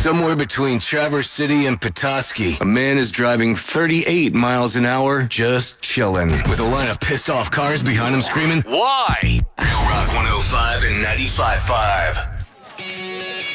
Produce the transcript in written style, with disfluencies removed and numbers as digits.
Somewhere between Traverse City and Petoskey, a man is driving 38 miles an hour, just chilling, with a line of pissed off cars behind him screaming, "Why?" Real Rock 105 and 95.5.